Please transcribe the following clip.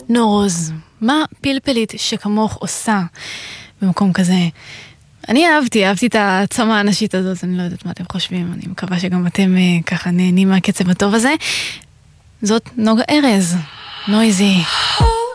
נורוז, מה פלפלית שכמוך עושה במקום כזה? אני אהבתי את העצמה הנשית הזאת, אני לא יודעת מה אתם חושבים, אני מקווה שגם אתם ככה נהנים מהקצב הטוב הזה. זאת נוגה ארז, נויזי.